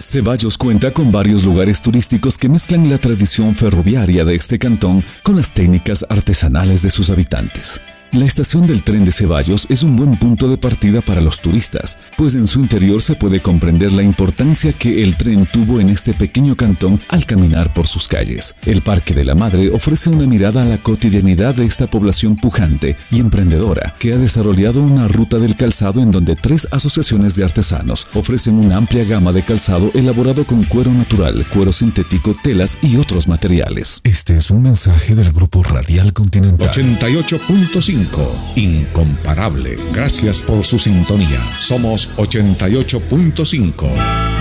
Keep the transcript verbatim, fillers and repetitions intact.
Ceballos cuenta con varios lugares turísticos que mezclan la tradición ferroviaria de este cantón con las técnicas artesanales de sus habitantes. La estación del tren de Ceballos es un buen punto de partida para los turistas, pues en su interior se puede comprender la importancia que el tren tuvo en este pequeño cantón al caminar por sus calles. El Parque de la Madre ofrece una mirada a la cotidianidad de esta población pujante y emprendedora que ha desarrollado una ruta del calzado en donde tres asociaciones de artesanos ofrecen una amplia gama de calzado elaborado con cuero natural, cuero sintético, telas y otros materiales. Este es un mensaje del Grupo Radial Continental. ochenta y ocho punto cinco. Incomparable. Gracias por su sintonía. Somos ochenta y ocho punto cinco.